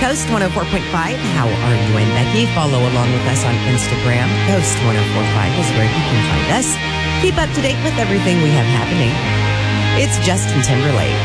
Coast 104.5. How are you? I'm Becky. Follow along with us on Instagram. Coast 104.5 is where you can find us. Keep up to date with everything we have happening. It's Justin Timberlake.